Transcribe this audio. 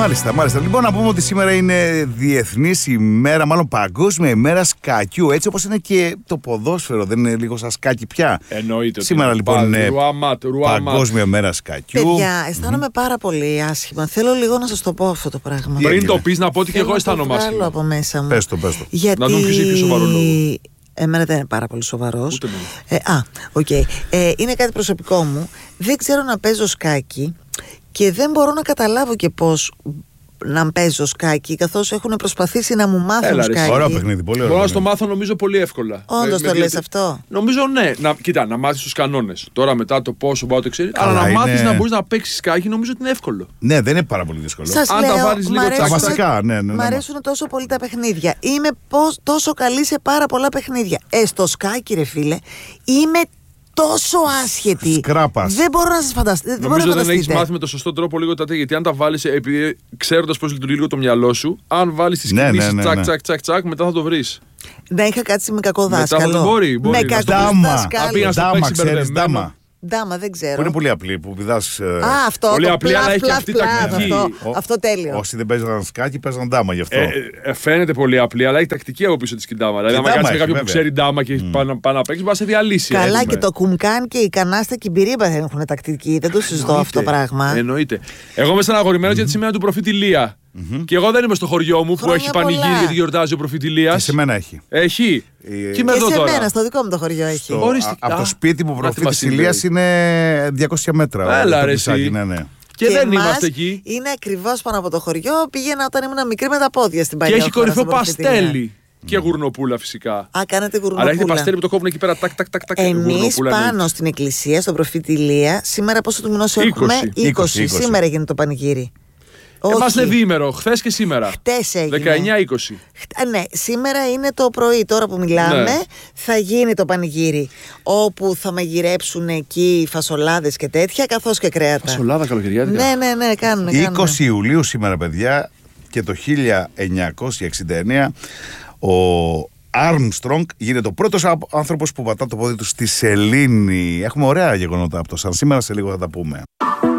Μάλιστα. Λοιπόν, να πούμε ότι σήμερα είναι διεθνής ημέρα, μάλλον παγκόσμια ημέρα σκακιού. Έτσι όπως είναι και το ποδόσφαιρο, δεν είναι λίγο σαν σκάκι πια? Εννοείται. Σήμερα λοιπόν είναι παγκόσμια ημέρα σκακιού. Παιδιά, αισθάνομαι πάρα πολύ άσχημα. Θέλω λίγο να σας το πω αυτό το πράγμα. Πριν το πεις, να πω ότι και εγώ αισθάνομαι άσχημα. από μέσα μου. Πες το. Γιατί... Να δούμε ποιος είναι πιο σοβαρό λόγο. Εμένα δεν είναι πάρα πολύ σοβαρός. Ούτε εμένα. Οκ. Είναι κάτι προσωπικό μου. Δεν ξέρω να παίζω σκάκι και δεν μπορώ να καταλάβω και πώς να παίζω σκάκι, καθώς έχουν προσπαθήσει να μου μάθουν σκάκι. Ωραίο παιχνίδι, πολύ ωραίο. Μπορώ να στο μάθω νομίζω πολύ εύκολα. Όντως το λες αυτό? Νομίζω ναι. Κοίτα, να μάθεις τους κανόνες. Τώρα μετά το πόσο πάω το ξέρει. Αλλά να μάθεις να μπορείς να παίξεις σκάκι νομίζω ότι είναι εύκολο. Ναι, δεν είναι πάρα πολύ δύσκολο. Σας Αν λέω, τα βάλεις λίγο τα βασικά, ναι. Μ' αρέσουν τόσο πολύ τα παιχνίδια. Είμαι τόσο καλή σε πάρα πολλά παιχνίδια. Στο σκάκι, ρε φίλε, είμαι τόσο άσχετη. Σκράπας. Δεν μπορώ να σας φανταστείτε. Νομίζω δεν έχεις μάθει με το σωστό τρόπο λίγο τα τέτοια. Γιατί αν τα βάλεις, επειδή ξέροντας πώς λειτουργεί λίγο το μυαλό σου, αν βάλεις τις κινήσεις τσακ, μετά θα το βρεις. Να είχα κάτσει με κακό δάσκαλο. Μπορεί. Με κακό δάσκαλο. Ντάμα. Ντάμα, δεν ξέρω. Που είναι πολύ απλή, που πηδάς. Αυτό. Πολύ το απλή, αλλά έχει αυτή τακτική. Αυτό τέλειο. Όσοι δεν παίζαν σκάκι, παίζαν ντάμα γι' αυτό. Φαίνεται πολύ απλή, αλλά έχει τακτική από πίσω της και ντάμα. Δηλαδή, αν κάτσει με κάποιον που ξέρει ντάμα και πάει να παίξει, μπορεί να σε διαλύσει. Καλά, και το κουμκάν και η κανάστα και η μπυρίμπα δεν έχουν τακτική. Δεν το συζητώ αυτό το πράγμα. Εννοείται. Εγώ είμαι στεναχωρημένος γιατί σήμερα του προφήτη Λία. Και εγώ δεν είμαι στο χωριό μου που έχει πανηγύρι γιατί γιορτάζει ο προφήτη Λίας. Και σε μένα έχει. Έχει. Και σε μένα, στο δικό μου το χωριό έχει. Από το σπίτι μου προφήτης Ηλίας είναι 200 μέτρα. Έλα ρε εσύ. Και δεν είμαστε εκεί. Είναι ακριβώς πάνω από το χωριό. Πήγαινα όταν ήμουν μικρή με τα πόδια στην παλιά. Και έχει κορυφαίο παστέλι. Και γουρνοπούλα φυσικά. Κάνετε γουρνοπούλα. Αλλά έχει παστέλι που το κόβουν εκεί πέρα. Τάκ. Εμείς πάνω στην εκκλησία, στον προφήτη Ηλία, σήμερα πόσο του μηνός έχουμε? 20. Σήμερα γίνεται το πανηγύρι. Εμάς είναι διήμερο, χθες και σήμερα. Χτες έγινε. 19-20. Ναι, σήμερα είναι το πρωί, τώρα που μιλάμε, ναι. Θα γίνει το πανηγύρι. Όπου θα μαγειρέψουν εκεί φασολάδες και τέτοια, καθώς και κρέατα. Φασολάδα καλοκαιριάτικα. Ναι, κάνουν. 20 Ιουλίου σήμερα, παιδιά, και το 1969 ο Άρμστρονγκ γίνεται ο πρώτος άνθρωπος που πατά το πόδι του στη σελήνη. Έχουμε ωραία γεγονότα από το σαν σήμερα, σε λίγο θα τα πούμε.